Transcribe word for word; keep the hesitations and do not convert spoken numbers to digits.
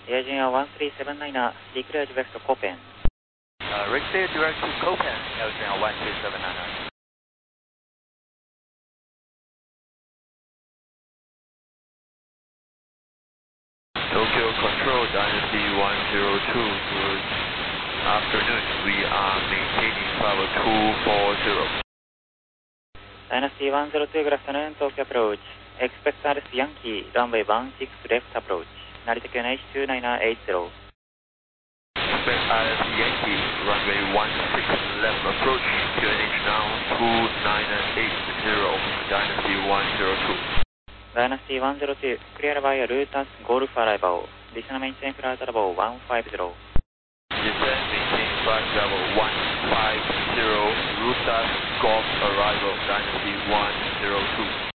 Air Junior one three seven nine, declare direct to Copen. Uh, Richter direct to Copen, Air Junior one three seven nine. Tokyo Control, Dynasty one zero two, good afternoon. We are maintaining power two four zero. Dynasty one zero two, good afternoon, Tokyo approach. Expect Alice Yankee, runway one six left approach. Narita Q N H two nine eight zero. Expect Alice Yankee, runway one six left approach. Q N H now two nine eight zero, Dynasty one zero two. Dynasty one zero two, clear via Lutas Golf arrival. Descend maintain flight level one five zero. Descend maintain flight level one five zero, Lutas Golf arrival, Dynasty one zero two.